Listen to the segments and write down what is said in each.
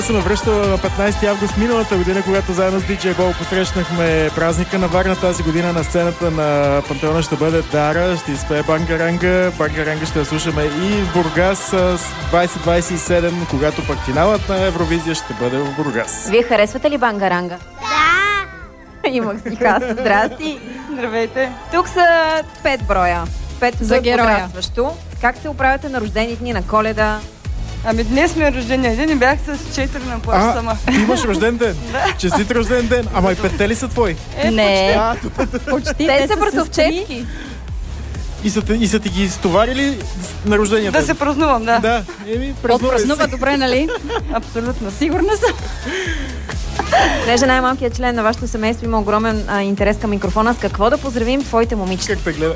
Се навръща на 15 август миналата година, когато заедно с DJ Бол посрещнахме празника на Варна. Тази година на сцената на Пантеона ще бъде Дара, ще изпее Бангаранга. Бангаранга ще я слушаме и в Бургас с 2027, когато пък финалът на Евровизия ще бъде в Бургас. Вие харесвате ли Бангаранга? Да! Имах си хас. Здрасти! Здравейте! Тук са 5 броя. 5 За героя. подрастващо. Как се оправяте на рождени дни, на Коледа? Ами днес ми е рождения ден и бях с 4 на плащ сама. Ти имаш рожден ден? Честит рожден ден! Ама и 5 ли са твои? Не, Почти Те са братовчетки. И са ти ги стоварили на рождения ден? да се празнувам, да. Да, празнувай Отпразнува добре, нали? Абсолютно. Сигурна съм. Понеже най-малкият член на вашето семейство има огромен интерес към микрофона, с какво да поздравим твоите момичета? Как те гледа?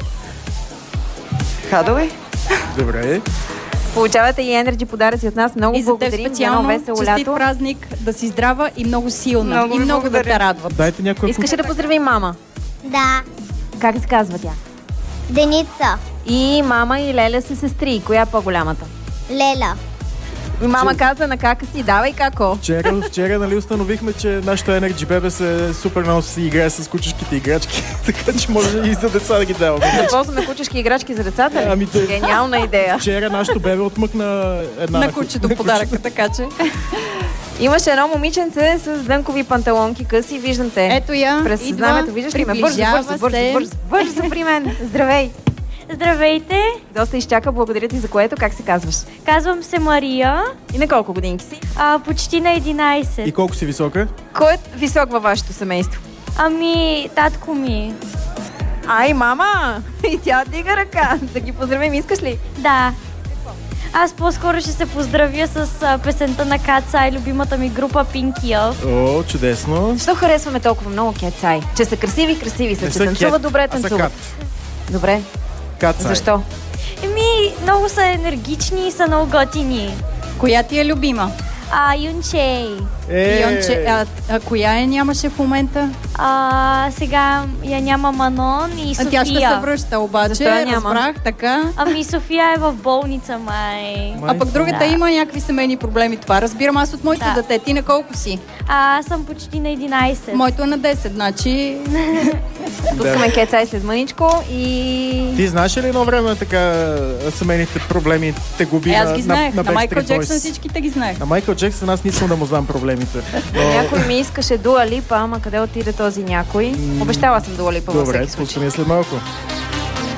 Хадове? Добре. Получавате и енерджи подаръци от нас. Много И за теб благодарим. специално весело честит лято. празник, да си здрава и много силна. Много и ви много да благодаря. те радват. Дайте някой. Искаш ли да поздравим мама? Да. Как се казва тя? Деница. И мама и Леля са сестри. Коя е по-голямата? Леля. И мама каза на кака си, давай како. Вчера нали установихме, че нашето Energy Bebe се супер много си играе с кучешките играчки, така че може и за деца да ги даваме. Да ползваме кучешки играчки за децата ли? Ами да. Гениална идея. Вчера нашето бебе отмъкна една На кучето подаръка, така че. Имаше едно момиченце с дънкови панталонки къси, виждам те. Ето я, През идва, съзнамето, виждаш ли ме? приближава Бързо при мен. Здравей. Здравейте, Доста изчака, благодаря ти за което. Как се казваш? казвам се Мария, И на колко годинки си? почти на 11. И колко си висока? Кой е висок във вашето семейство? Ами, татко ми. Ай, мама! И тя дига ръка. Да ги поздравим, искаш ли? Да. Аз по-скоро ще се поздравя с песента на Каца и любимата ми група Pinky Up. О, чудесно. Защо харесваме толкова много кетсай? Че са красиви са, че танцуват добре, а са танцуват. кат. Добре. Кацай. Защо? Много са енергични и са много готини. Коя ти е любима? Юнчей. Йонче, коя е нямаше в момента? Сега я няма Манон и София. Тя ще се връща обаче, Защо я няма? разбрах, така. Ами София е в болница, май. А пък другата Да. има някакви семейни проблеми. Това разбирам аз от моето Да. дете. Ти на колко си? Аз съм почти на 11. Моето е на 10, значи... Пускаме кетсай след мъничко и... Ти знаеш ли едно време така семейните проблеми те губи Аз ги знаех. На Майкъл Backstreet Boys? Джексън всичките ги знаех. На Майкъл Джексън аз не искам да му знам проблемите. Някой ми искаше Дуа Липа, ама къде отиде този някой? Обещала съм Дуа Липа във Добре, всеки случай. слушаме след малко.